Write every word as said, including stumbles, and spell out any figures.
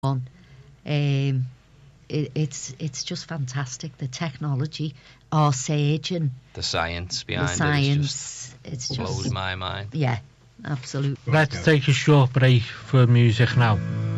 on. Um, it, it's it's just fantastic. The technology, our sage, and the science the behind science. it It's just blows just my mind. yeah, absolutely. Let's take a short break for music now.